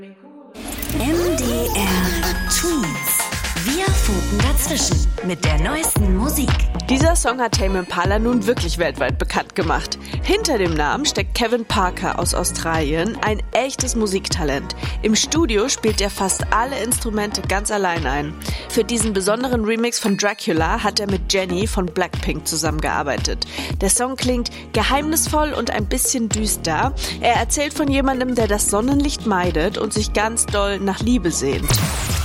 MDR Twins. Wir funken dazwischen mit der neuesten Musik. Dieser Song hat Tame Impala nun wirklich weltweit bekannt gemacht. Hinter dem Namen steckt Kevin Parker aus Australien, ein echtes Musiktalent. Im Studio spielt er fast alle Instrumente ganz allein ein. Für diesen besonderen Remix von Dracula hat er mit Jennie von Blackpink zusammengearbeitet. Der Song klingt geheimnisvoll und ein bisschen düster. Er erzählt von jemandem, der das Sonnenlicht meidet und sich ganz doll nach Liebe sehnt.